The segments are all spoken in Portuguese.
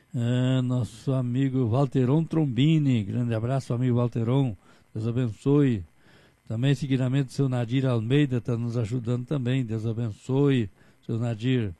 Nosso amigo Walteron Trombini, grande abraço, amigo Walteron, Deus abençoe. Também, seguidamente, seu Nadir Almeida está nos ajudando também, Deus abençoe, seu Nadir.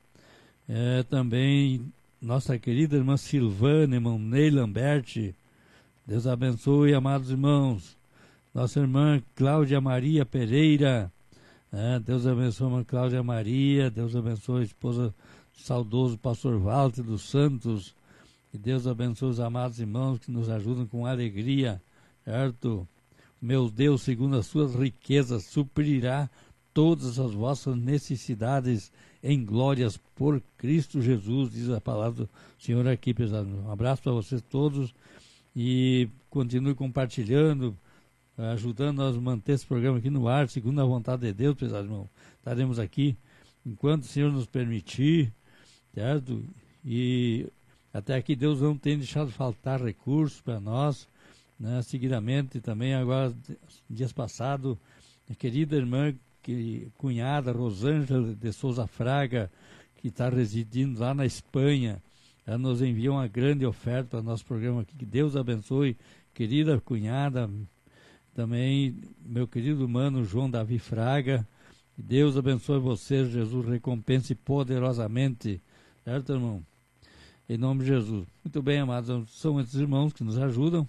Também nossa querida irmã Silvana, irmão Ney Lamberti, Deus abençoe, amados irmãos. Nossa irmã Cláudia Maria Pereira, Deus abençoe a irmã Cláudia Maria, Deus abençoe a esposa do saudoso pastor Walter dos Santos, e Deus abençoe os amados irmãos que nos ajudam com alegria, certo? Meu Deus, segundo as suas riquezas, suprirá todas as vossas necessidades em glórias por Cristo Jesus, diz a palavra do Senhor aqui, pesado. Um abraço para vocês todos e continue compartilhando, ajudando nós a manter esse programa aqui no ar, segundo a vontade de Deus, pesado irmão. Estaremos aqui enquanto o Senhor nos permitir, certo? E até aqui Deus não tem deixado faltar recursos para nós, né? Seguidamente também agora, dias passados, a querida irmã, cunhada Rosângela de Souza Fraga, que está residindo lá na Espanha, ela nos enviou uma grande oferta para o nosso programa aqui, que Deus abençoe, querida cunhada. Também meu querido mano João Davi Fraga, que Deus abençoe vocês, Jesus recompense poderosamente, certo, irmão? Em nome de Jesus. Muito bem, amados, são esses irmãos que nos ajudam.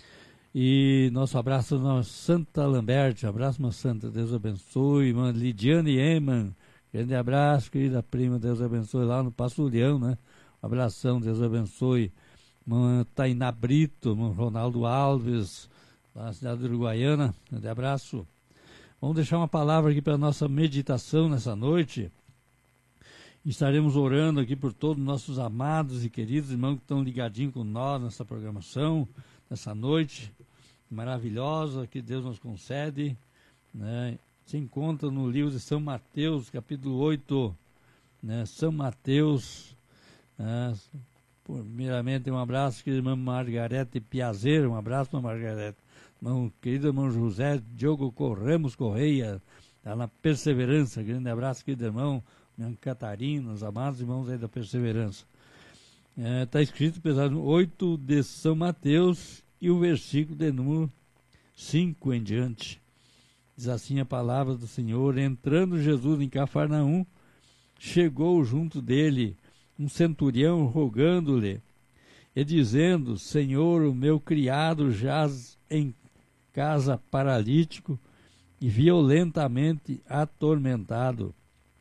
E nosso abraço a Santa Lamberte, abraço, uma santa, Deus abençoe, irmã Lidiane Eman, grande abraço, querida prima, Deus abençoe, lá no Passo Leão, né? Um abração, Deus abençoe, irmã Tainá Brito, irmão Ronaldo Alves, lá na cidade de Uruguaiana, grande abraço. Vamos deixar uma palavra aqui para a nossa meditação nessa noite. Estaremos orando aqui por todos os nossos amados e queridos irmãos que estão ligadinhos com nós nessa programação, nessa noite maravilhosa que Deus nos concede, né? Se encontra no livro de São Mateus, capítulo 8, né? São Mateus, né? Primeiramente um abraço, querida irmã Margarete Piazeira, um abraço para Margarete, querido irmão José Diogo Corremos Correia, está na Perseverança, grande abraço, querido irmão, irmã Catarina, os amados irmãos aí da Perseverança. Está escrito, pesado, 8 de São Mateus e o versículo de número 5 em diante. Diz assim a palavra do Senhor: entrando Jesus em Cafarnaum, chegou junto dele um centurião rogando-lhe e dizendo: Senhor, o meu criado jaz em casa paralítico e violentamente atormentado.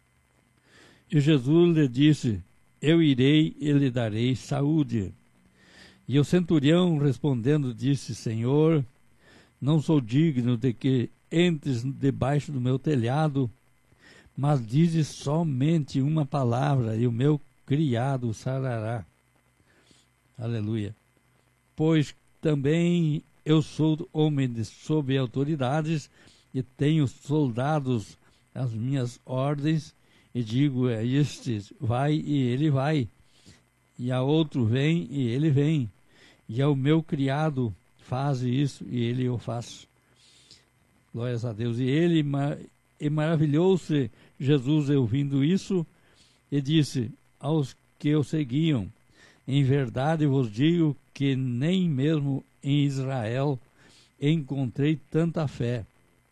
E Jesus lhe disse: eu irei e lhe darei saúde. E o centurião respondendo disse: Senhor, não sou digno de que entres debaixo do meu telhado, mas dizes somente uma palavra e o meu criado sarará. Aleluia. Pois também eu sou homem sob autoridades e tenho soldados às minhas ordens, e digo a este, vai, e ele vai, e a outro, vem, e ele vem, e ao meu criado, faz isso, e ele o faz. Glórias a Deus. E maravilhou-se Jesus ouvindo isso, e disse aos que o seguiam: em verdade vos digo que nem mesmo em Israel encontrei tanta fé.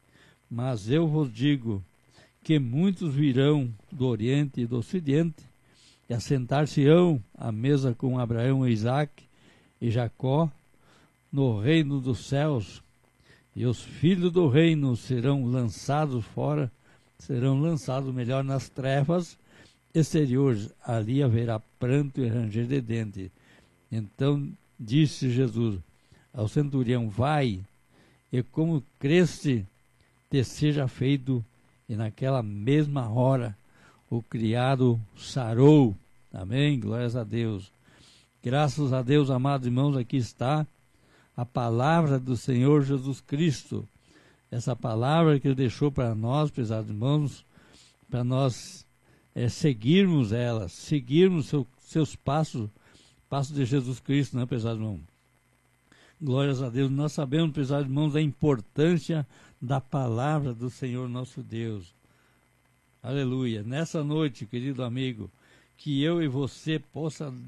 Mas eu vos digo que muitos virão do Oriente e do Ocidente e assentar-se-ão à mesa com Abraão, Isaque e Jacó no reino dos céus, e os filhos do reino serão lançados fora, serão lançados melhor nas trevas exteriores, ali haverá pranto e ranger de dente. Então disse Jesus ao centurião: vai, e como creste, te seja feito. E naquela mesma hora o criado sarou. Amém? Glórias a Deus. Graças a Deus, amados irmãos, aqui está a palavra do Senhor Jesus Cristo. Essa palavra que Ele deixou para nós, prezados irmãos, para nós seguirmos ela, seguirmos seus passos de Jesus Cristo, né, prezados irmãos? Glórias a Deus. Nós sabemos, prezados irmãos, a importância da palavra do Senhor nosso Deus. Aleluia. Nessa noite, querido amigo, que eu e você possa